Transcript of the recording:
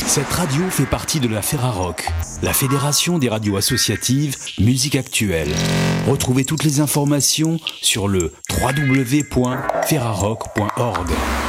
Cette radio fait partie de la Ferrarock, la fédération des radios associatives musique actuelle. Retrouvez toutes les informations sur le www.ferrarock.org.